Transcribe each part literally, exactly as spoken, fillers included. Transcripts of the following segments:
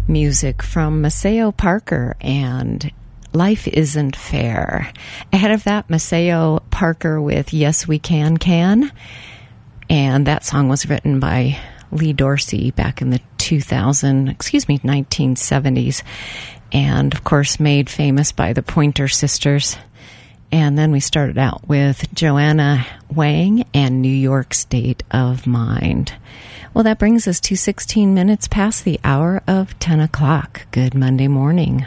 music from Maceo Parker and Life Isn't Fair. Ahead of that, Maceo Parker with Yes We Can Can. And that song was written by Lee Dorsey back in the two thousand, excuse me, nineteen seventies. And, of course, made famous by the Pointer Sisters. And then we started out with Joanna Wang and New York State of Mind. Well, that brings us to sixteen minutes past the hour of ten o'clock. Good Monday morning.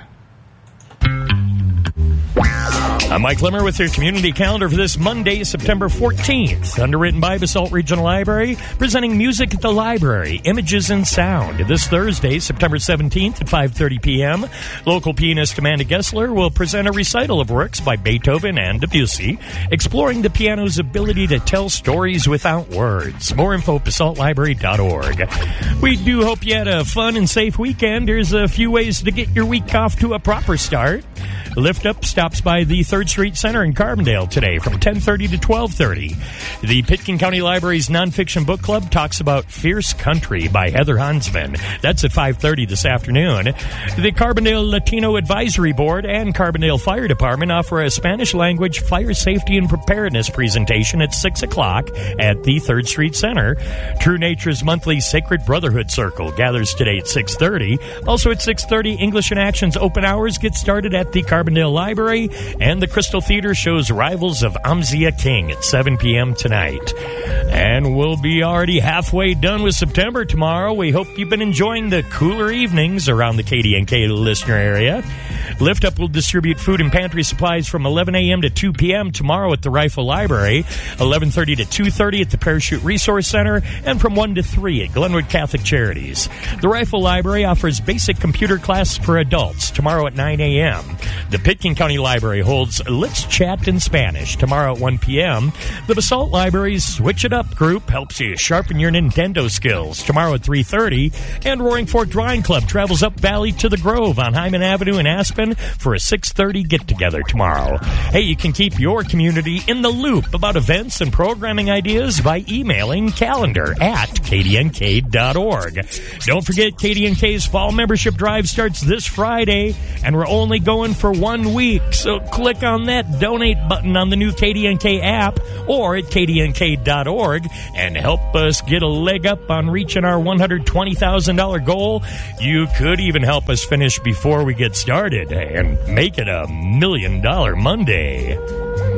I'm Mike Limmer with your community calendar for this Monday, September fourteenth. Underwritten by Basalt Regional Library, presenting Music at the Library, Images and Sound. This Thursday, September seventeenth at five thirty p.m., local pianist Amanda Gessler will present a recital of works by Beethoven and Debussy, exploring the piano's ability to tell stories without words. More info at basalt library dot org. We do hope you had a fun and safe weekend. Here's a few ways to get your week off to a proper start. Lift Up stops by the third Street Center in Carbondale today from ten thirty to twelve thirty. The Pitkin County Library's Nonfiction Book Club talks about Fierce Country by Heather Hansman. That's at five thirty this afternoon. The Carbondale Latino Advisory Board and Carbondale Fire Department offer a Spanish language fire safety and preparedness presentation at six o'clock at the third Street Center. True Nature's monthly Sacred Brotherhood Circle gathers today at six thirty. Also at six thirty, English in Action's open hours get started at the Carbondale Library, and the Crystal Theater shows Rivals of Amzia King at seven p.m. tonight. And we'll be already halfway done with September tomorrow. We hope you've been enjoying the cooler evenings around the K D N K listener area. Lift Up will distribute food and pantry supplies from eleven a.m. to two p.m. tomorrow at the Rifle Library, eleven thirty to two thirty at the Parachute Resource Center, and from one to three at Glenwood Catholic Charities. The Rifle Library offers basic computer class for adults tomorrow at nine a.m. The Pitkin County Library holds Let's Chat in Spanish tomorrow at one p.m. The Basalt Library's Switch It Up group helps you sharpen your Nintendo skills tomorrow at three thirty. And Roaring Fork Drawing Club travels up Valley to the Grove on Hyman Avenue in Aspen for a six thirty get-together tomorrow. Hey, you can keep your community in the loop about events and programming ideas by emailing calendar at k d n k dot org. Don't forget, K D N K's fall membership drive starts this Friday, and we're only going for one week. So click on that donate button on the new K D N K app or at k d n k dot org and help us get a leg up on reaching our one hundred twenty thousand dollars goal. You could even help us finish before we get started and make it a million dollar Monday.